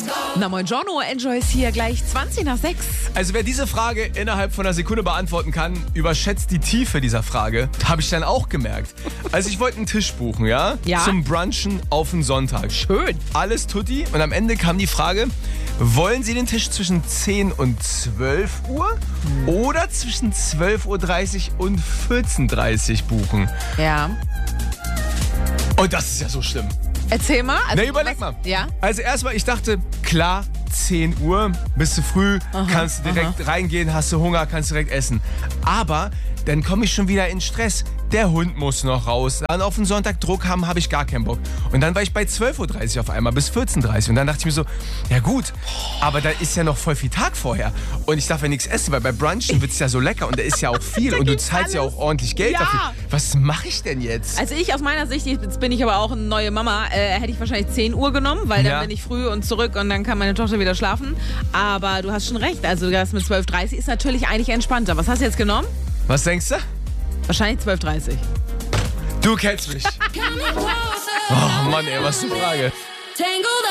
Na moin Giorno, Enjoy ist hier gleich 20 nach 6. Also wer diese Frage innerhalb von einer Sekunde beantworten kann, überschätzt die Tiefe dieser Frage. Habe ich dann auch gemerkt. Also ich wollte einen Tisch buchen, ja? Ja. Zum Brunchen auf den Sonntag. Schön. Alles tutti. Und am Ende kam die Frage, wollen Sie den Tisch zwischen 10 und 12 Uhr oder zwischen 12.30 Uhr und 14.30 Uhr buchen? Ja. Und das ist ja so schlimm. Erzähl mal. Also, Na, überleg mal. Ja. Also erstmal, ich dachte, klar, 10 Uhr, bist du früh, kannst du direkt reingehen, hast du Hunger, kannst direkt essen. Aber dann komme ich schon wieder in Stress. Der Hund muss noch raus. Dann auf den Sonntag Druck haben, habe ich gar keinen Bock. Und dann war ich bei 12.30 Uhr auf einmal bis 14.30 Uhr. Und dann dachte ich mir so, ja gut, aber da ist ja noch voll viel Tag vorher. Und ich darf ja nichts essen, weil bei Brunchen wird es ja so lecker und da ist ja auch viel. Und du zahlst ja auch ordentlich Geld dafür. Was mache ich denn jetzt? Also ich aus meiner Sicht, jetzt bin ich aber auch eine neue Mama, hätte ich wahrscheinlich 10 Uhr genommen, weil dann bin ich früh und zurück und dann kann meine Tochter wieder schlafen. Aber du hast schon recht, also das mit 12.30 Uhr ist natürlich eigentlich entspannter. Was hast du jetzt genommen? Was denkst du? Wahrscheinlich 12.30 Uhr. Du kennst mich. Oh Mann, ey, was eine Frage.